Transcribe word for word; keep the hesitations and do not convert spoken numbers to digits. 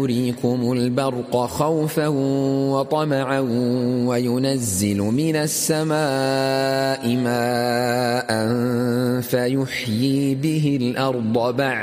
يريكم البرق خوفا وطمعا وينزل من السماء ماء فيحيي به الأرض بعد